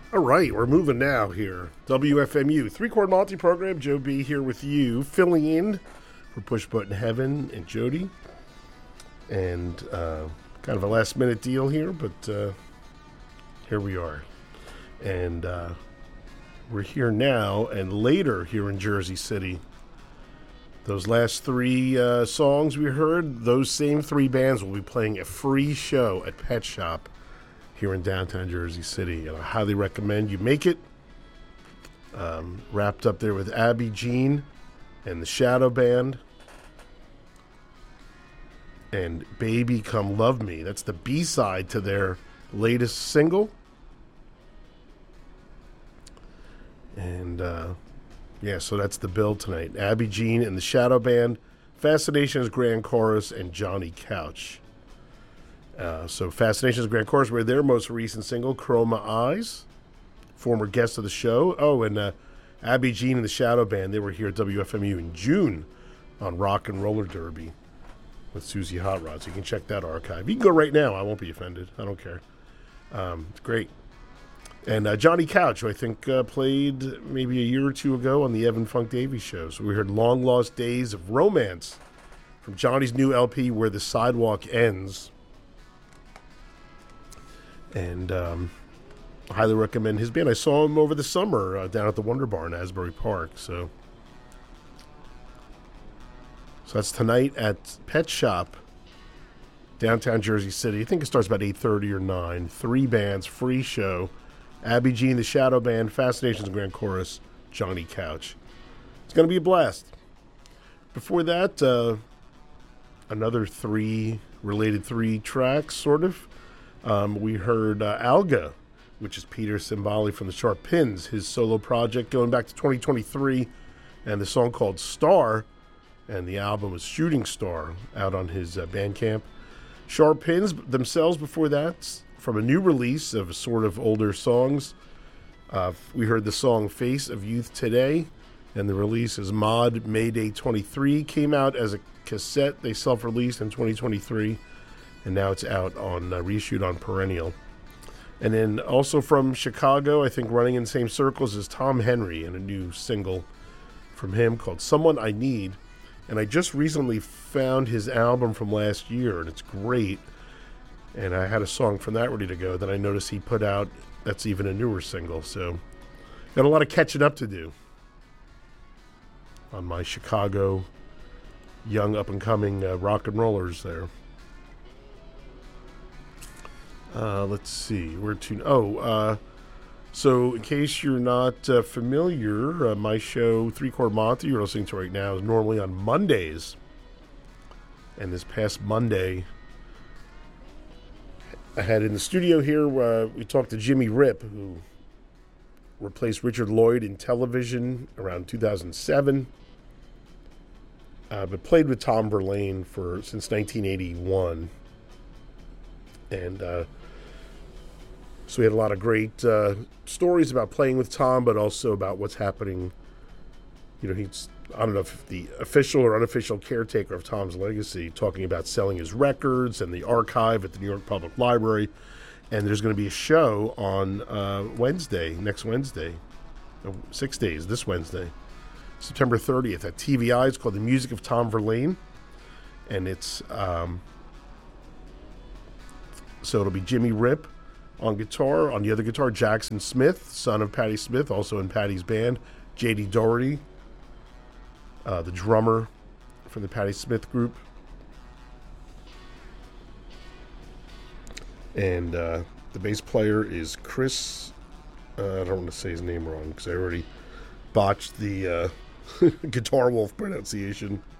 All right, we're moving now here. WFMU, three-chord multi-program. Joe B here with you, filling in for Push Button Heaven and Jody. And kind of a last-minute deal here, but here we are. And we're here now, and later here in Jersey City. Those last three songs we heard, those same three bands will be playing a free show at Pet Shop here in downtown Jersey City, and I highly recommend you make it. Wrapped up there with Abby Jean and the Shadow Band and Baby Come Love Me. That's the B-side to their latest single. And so that's the bill tonight. Abby Jean and the Shadow Band, Fascinations Grand Chorus, and Johnny Couch. So Fascinations Grand Chorus were their most recent single, Chroma Eyes, former guest of the show. Oh, and Abby Jean and the Shadow Band, they were here at WFMU in June on Rock and Roller Derby with Susie Hot Rod. So you can check that archive. You can go right now. I won't be offended. I don't care. It's great. And Johnny Couch, who I think played maybe a year or two ago on the Evan Funk Davies show. So we heard Long Lost Days of Romance from Johnny's new LP, Where the Sidewalk Ends. And I highly recommend his band. I saw him over the summer down at the Wonder Bar in Asbury Park. So that's tonight at Pet Shop, downtown Jersey City. I think it starts about 8:30 or 9. Three bands, free show. Abby Jean, the Shadow Band, Fascinations Grand Chorus, Johnny Couch. It's going to be a blast. Before that, another three tracks, sort of. We heard Alga, which is Peter Cimbali from the Sharp Pins, his solo project going back to 2023, and the song called Star, and the album was Shooting Star, out on his Bandcamp. Sharp Pins themselves before that, from a new release of sort of older songs. We heard the song Face of Youth Today, and the release is Mod Mayday 23. Came out as a cassette. They self-released in 2023, and now it's out on reissued on Perennial. And then also from Chicago, I think running in the same circles is Tom Henry, and a new single from him called Someone I Need. And I just recently found his album from last year, and it's great. And I had a song from that ready to go. Then I noticed he put out, that's even a newer single. So got a lot of catching up to do on my Chicago young up-and-coming rock and rollers there. Let's see. So in case you're not familiar, my show, Three Chord Monty, you're listening to right now, is normally on Mondays. And this past Monday, I had in the studio here, we talked to Jimmy Rip, who replaced Richard Lloyd in television around 2007, but played with Tom Verlaine since 1981. And so we had a lot of great stories about playing with Tom, but also about what's happening. You know, he's, I don't know if the official or unofficial caretaker of Tom's legacy, talking about selling his records and the archive at the New York Public Library. And there's going to be a show on next Wednesday, 6 days, this Wednesday, September 30th at TVI. It's called The Music of Tom Verlaine. And it's, so it'll be Jimmy Rip on guitar. On the other guitar, Jackson Smith, son of Patti Smith, also in Patti's band. J.D. Doherty, the drummer from the Patti Smith group. And the bass player is Chris. I don't want to say his name wrong because I already botched the Guitar Wolf pronunciation.